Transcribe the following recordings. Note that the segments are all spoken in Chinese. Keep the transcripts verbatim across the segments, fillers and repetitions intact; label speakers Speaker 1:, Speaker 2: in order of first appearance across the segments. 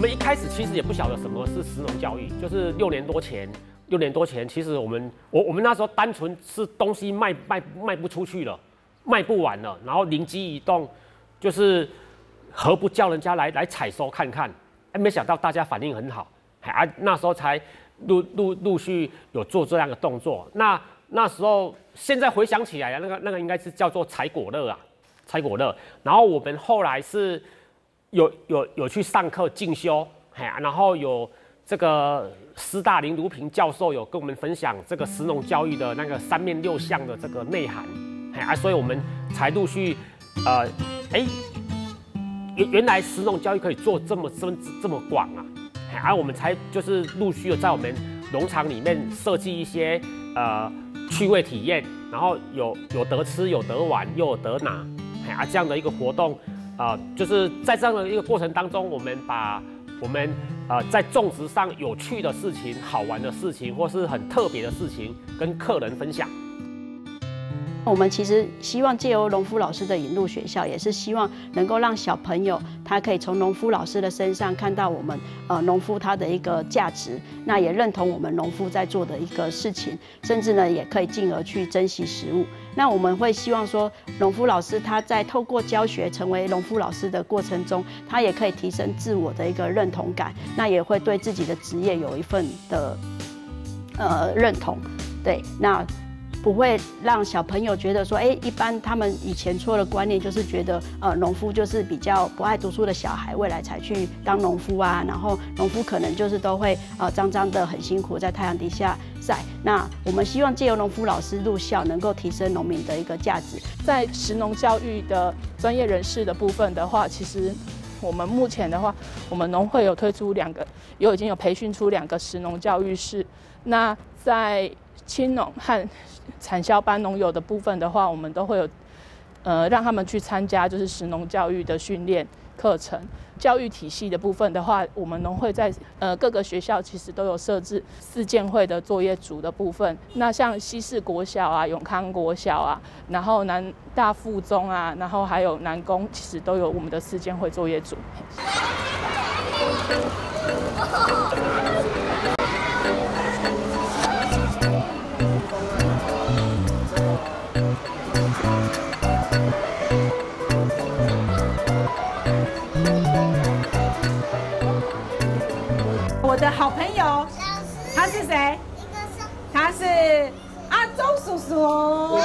Speaker 1: 们一开始其实也不晓得什么是食农教育，就是六年多前，六年多前，其实我们我我们那时候单纯是东西卖卖卖不出去了，卖不完了，然后灵机一动，就是何不叫人家来来采收看看？哎，没想到大家反应很好，啊，那时候才陆陆陆续有做这样的动作。那那时候现在回想起来啊，那个那个应该是叫做采果乐啊，采果乐。然后我们后来是。有有有去上课进修，然后有这个师大林如平教授有跟我们分享这个食农教育的那个三面六项的这个内涵，啊，所以我们才陆续，呃，哎，原原来食农教育可以做这么这么这么广啊，啊，我们才就是陆续的在我们农场里面设计一些呃趣味体验，然后有有得吃有得玩又有得拿，啊这样的一个活动。啊、呃，就是在这样的一个过程当中，我们把我们呃在种植上有趣的事情、好玩的事情，或是很特别的事情，跟客人分享。
Speaker 2: 我们其实希望借由农夫老师的引入学校，也是希望能够让小朋友他可以从农夫老师的身上看到我们呃农夫他的一个价值，那也认同我们农夫在做的一个事情，甚至呢也可以进而去珍惜食物。那我们会希望说，农夫老师他在透过教学成为农夫老师的过程中，他也可以提升自我的一个认同感，那也会对自己的职业有一份的呃认同。对，那。不会让小朋友觉得说，哎，一般他们以前错的观念就是觉得，呃，农夫就是比较不爱读书的小孩，未来才去当农夫啊。然后农夫可能就是都会呃脏脏的很辛苦，在太阳底下晒。那我们希望借由农夫老师入校，能够提升农民的一个价值。
Speaker 3: 在食农教育的专业人士的部分的话，其实我们目前的话，我们农会有推出两个，有已经有培训出两个食农教育室。那在青农和产销班农友的部分的话，我们都会有，呃，让他们去参加就是食农教育的训练课程。教育体系的部分的话，我们农会在呃各个学校其实都有设置四建会的作业组的部分。那像西式国小啊、永康国小啊，然后南大附中啊，然后还有南工，其实都有我们的四建会作业组。
Speaker 4: 我的好朋友，他是谁？他是阿忠叔叔。哦，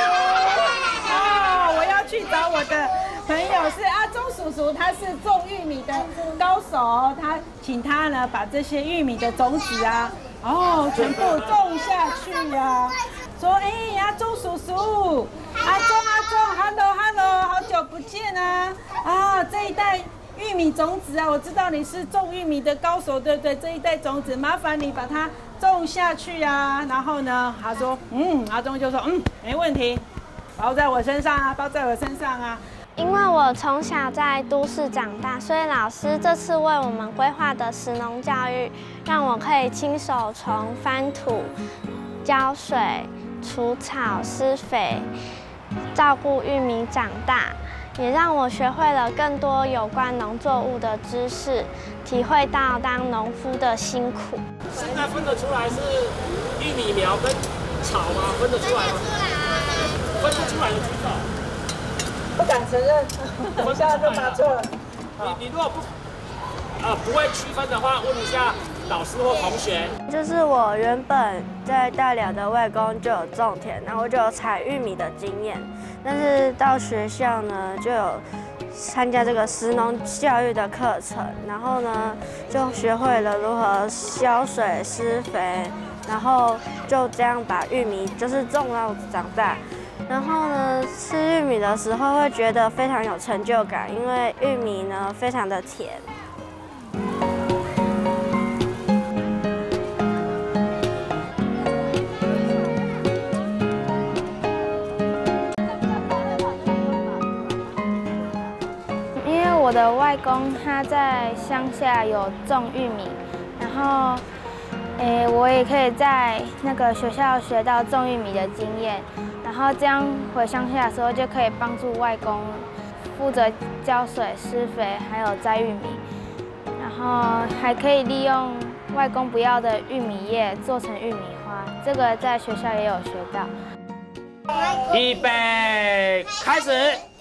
Speaker 4: 我要去找我的朋友是阿忠叔叔，他是种玉米的高手。他请他呢把这些玉米的种子啊，哦，全部种下去啊。说，哎，阿忠叔叔，阿忠阿忠 ，hello hello， 好久不见啊！啊，这一袋玉米种子啊，我知道你是种玉米的高手，对不对？这一袋种子，麻烦你把它种下去啊。然后呢，他说，嗯，阿忠就说，嗯，没问题，包在我身上啊，包在我身上啊。
Speaker 5: 因为我从小在都市长大，所以老师这次为我们规划的食农教育，让我可以亲手从翻土、浇水、除草、施肥，照顾玉米长大。也让我学会了更多有关农作物的知识，体会到当农夫的辛苦。
Speaker 1: 现在分得出来是玉米苗跟草吗？分得出来吗？分不出来的举手。
Speaker 4: 不敢承认，等一下就答错了。
Speaker 1: 你你如果不呃不会区分的话，问一下老师或同学。
Speaker 5: 就是我原本在大寮的外公就有种田，然后我就有采玉米的经验。但是到学校呢，就有参加这个食农教育的课程，然后呢，就学会了如何浇水、施肥，然后就这样把玉米就是种到长大。然后呢，吃玉米的时候会觉得非常有成就感，因为玉米呢非常的甜。我的外公他在乡下有种玉米，然后，诶，我也可以在那个学校学到种玉米的经验，然后这样回乡下的时候就可以帮助外公负责浇水、施肥，还有摘玉米。
Speaker 6: 然后还可以利用外公不要的玉米叶做成玉米花，这个在学校也有学到。
Speaker 1: 预备，开始。